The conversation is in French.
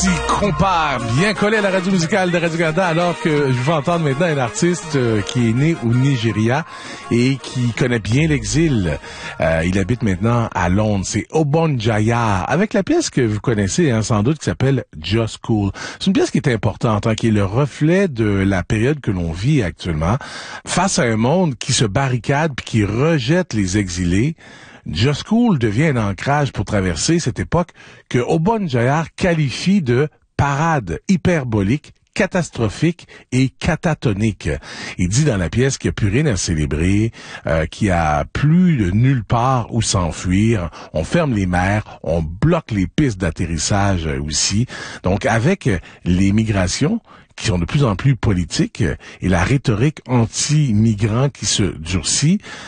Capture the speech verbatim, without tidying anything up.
petit compas bien collé à la radio musicale de Radio-Canada, alors que je vais entendre maintenant un artiste euh, qui est né au Nigeria et qui connaît bien l'exil. Euh, il habite maintenant à Londres. C'est Obon Jaya, avec la pièce que vous connaissez hein, sans doute, qui s'appelle Just Cool. C'est une pièce qui est importante, hein, qui est le reflet de la période que l'on vit actuellement, face à un monde qui se barricade puis qui rejette les exilés. Just Cool devient un ancrage pour traverser cette époque que Obon Jaya qualifie de parade hyperbolique, catastrophique et catatonique. Il dit dans la pièce qu'il n'y a plus rien à célébrer, euh, qu'il n'y a plus de nulle part où s'enfuir. On ferme les mers, on bloque les pistes d'atterrissage aussi. Donc avec les migrations qui sont de plus en plus politiques et la rhétorique anti-migrant qui se durcit,